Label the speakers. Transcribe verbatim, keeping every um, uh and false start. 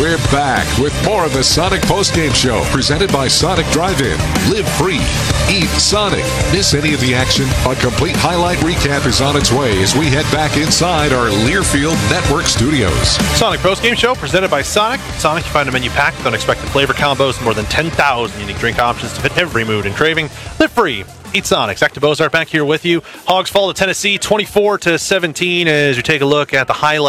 Speaker 1: We're back with more of the Sonic Postgame Show, presented by Sonic Drive-In. Live free. Eat Sonic. Miss any of the action? A complete highlight recap is on its way as we head back inside our Learfield Network studios.
Speaker 2: Sonic Postgame Show, presented by Sonic. Sonic, you find a menu packed with unexpected flavor combos and more than ten thousand unique drink options to fit every mood and craving. Live free. Eat Sonic. Zach DeBozart back here with you. Hogs fall to Tennessee twenty-four to seventeen as we take a look at the highlight.